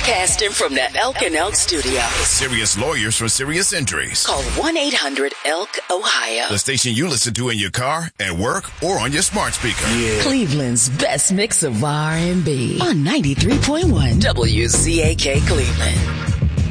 Broadcasting from the Elk and Elk Studio. Serious lawyers for serious injuries. Call 1-800-ELK-OHIO. The station you listen to in your car, at work, or on your smart speaker. Yeah. Cleveland's best mix of R&B on 93.1 WCAK Cleveland.